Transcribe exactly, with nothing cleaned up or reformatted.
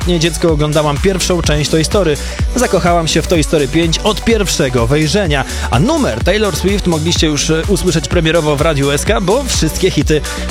Nie dziecko oglądałam pierwszą część Toy Story. Zakochałam się w Toy Story pięć od pierwszego wejrzenia. A numer Taylor Swift mogliście już usłyszeć premierowo w Radiu S K, bo wszystkie hity